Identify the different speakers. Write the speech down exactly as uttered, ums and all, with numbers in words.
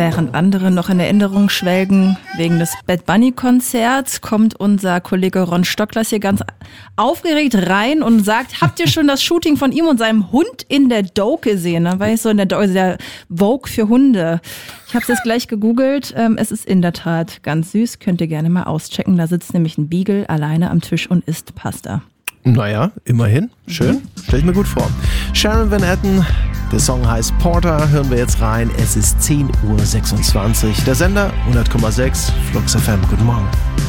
Speaker 1: Während andere noch in Erinnerung schwelgen wegen des Bad Bunny-Konzerts, kommt unser Kollege Ron Stocklers hier ganz aufgeregt rein und sagt, habt ihr schon das Shooting von ihm und seinem Hund in der Doke gesehen? Da war ich so in der Doke, der Vogue für Hunde. Ich habe es jetzt gleich gegoogelt. Es ist in der Tat ganz süß. Könnt ihr gerne mal auschecken. Da sitzt nämlich ein Beagle alleine am Tisch und isst Pasta.
Speaker 2: Naja, immerhin. Schön. Stell ich mir gut vor. Sharon Van Etten, der Song heißt Porter, hören wir jetzt rein. Es ist zehn Uhr sechsundzwanzig. Der Sender hundert Komma sechs, Flux F M. Guten Morgen.